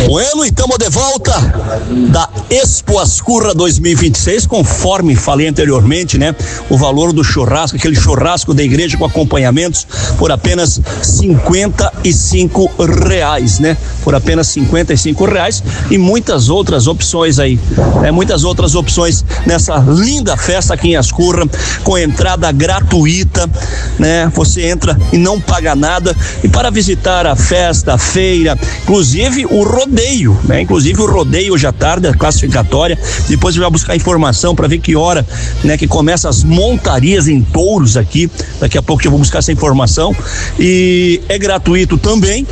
Bueno, e estamos de volta da Expo Ascurra 2026, conforme falei anteriormente, né? O valor do churrasco, aquele churrasco da igreja com acompanhamentos por apenas R$55, né? Por apenas R$55 e muitas outras opções aí, muitas outras opções nessa linda festa aqui em Ascurra, com entrada gratuita, né? Você entra e não paga nada, e para visitar a festa, a feira, inclusive o rodeio, né? Inclusive o rodeio hoje à tarde, a classificatória, depois você vai buscar informação para ver que hora, né? Que começa as montarias em touros aqui, daqui a pouco eu vou buscar essa informação, e é gratuito também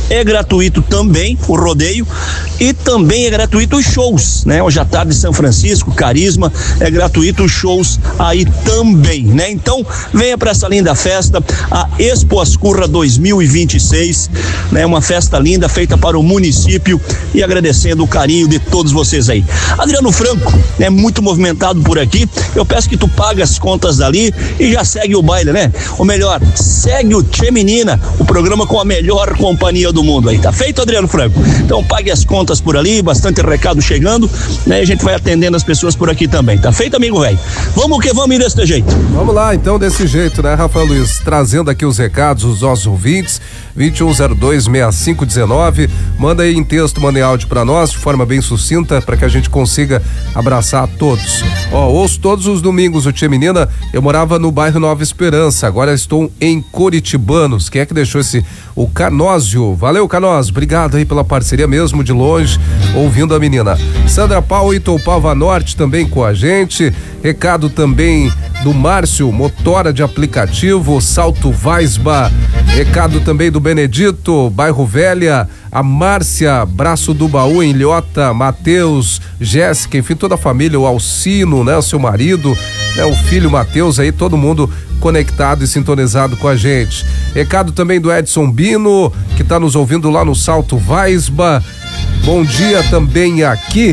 o rodeio, e também é gratuito os shows, né? Hoje à tarde São Francisco, Carisma, é gratuito os shows aí também, né? Então venha para essa linda festa, a Expo Ascurra 2026, né? Uma festa linda feita para o município, e agradecendo o carinho de todos vocês aí. Adriano Franco, né? Muito movimentado por aqui, eu peço que tu pague as contas dali e já segue o baile, né? Ou melhor, segue o Tchê Menina, o programa com a melhor companhia do mundo aí, tá feito, Adriano Franco? Então pague as contas por ali, bastante recado chegando, né? A gente vai atendendo as pessoas por aqui também, tá feito, amigo velho? Vamos que vamos ir desse jeito. Vamos lá, então, desse jeito, né, Rafael Luiz? Trazendo aqui os recados dos nossos ouvintes, 21026519, manda aí em texto, manda em áudio pra nós, de forma bem sucinta, para que a gente consiga abraçar a todos. Ouço todos os domingos o Tia Menina, eu morava no bairro Nova Esperança, agora estou em Curitibanos. Quem é que deixou o Canósio? Valeu, Canósio, obrigado aí pela parceria mesmo de longe, ouvindo a menina. Sandra Paulo e Toupava Norte também com a gente, recado também do Márcio, motora de aplicativo, Salto Vaisba, recado também do Benedito, Bairro Velha, a Márcia, Braço do Baú em Ilhota, Matheus, Jéssica, enfim, toda a família, o Alcino, né, o seu marido, né, o filho Matheus aí, todo mundo conectado e sintonizado com a gente. Recado também do Edson Bino, que está nos ouvindo lá no Salto Vaisba. Bom dia também aqui